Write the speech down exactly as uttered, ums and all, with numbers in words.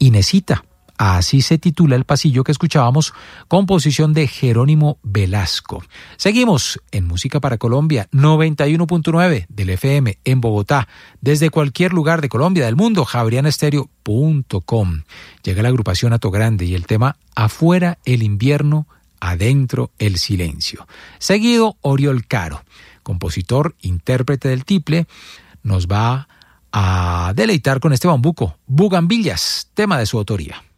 Inesita. Así se titula el pasillo que escuchábamos, composición de Jerónimo Velasco. Seguimos en Música para Colombia, noventa y uno punto nueve del F M en Bogotá. Desde cualquier lugar de Colombia, del mundo, javeriana estéreo punto com. Llega la agrupación Hato Grande y el tema Afuera el invierno, adentro el silencio. Seguido, Oriol Caro, compositor, intérprete del tiple, nos va a deleitar con este bambuco, Bugambillas, tema de su autoría.